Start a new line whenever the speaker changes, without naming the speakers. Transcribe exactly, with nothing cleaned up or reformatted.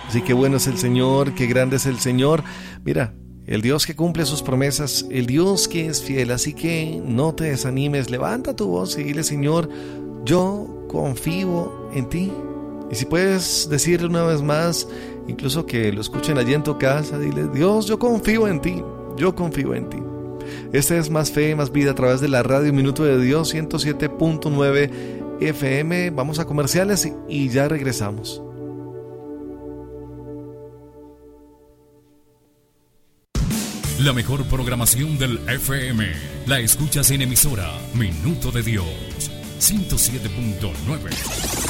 Así que bueno es el Señor, qué grande es el Señor. Mira, el Dios que cumple sus promesas, el Dios que es fiel. Así que no te desanimes, levanta tu voz y dile: Señor, yo confío en ti. Y si puedes decirle una vez más, incluso que lo escuchen allí en tu casa, dile: Dios, yo confío en ti, yo confío en ti. Este es Más Fe, Más Vida a través de la radio Minuto de Dios ciento siete punto nueve F M. Vamos a comerciales y ya regresamos.
La mejor programación del F M la escuchas en emisora Minuto de Dios ciento siete punto nueve.